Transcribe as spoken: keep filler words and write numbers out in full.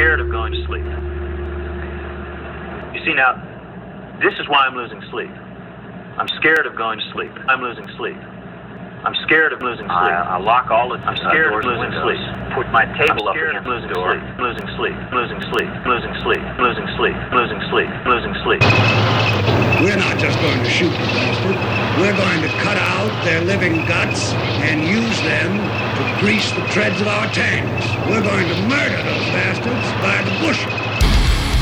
scared of going to sleep. You see, now, this is why I'm losing sleep. I'm scared of going to sleep. I'm losing sleep. I'm scared of losing sleep. I, I lock all the I'm scared uh, of losing windows. sleep. Put my table I'm up scared against of losing the door. sleep. Losing sleep. Losing sleep. Losing sleep. Losing sleep. Losing sleep. Losing sleep. We're not just going to shoot the bastard. We're going to cut out their living guts and use them to grease the treads of our tanks. We're going to murder those bastards by the bushel.